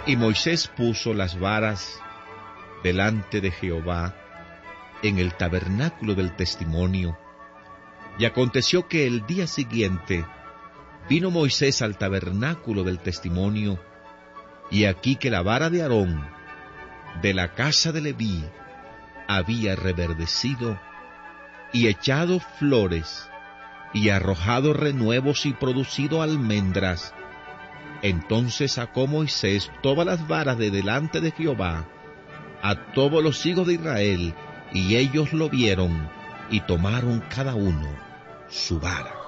Y Moisés puso las varas delante de Jehová en el tabernáculo del testimonio. Y aconteció que el día siguiente vino Moisés al tabernáculo del testimonio, y aquí que la vara de Aarón, de la casa de Leví, había reverdecido, y echado flores, y arrojado renuevos, y producido almendras. Entonces sacó Moisés todas las varas de delante de Jehová a todos los hijos de Israel, y ellos lo vieron, y tomaron cada uno su vara.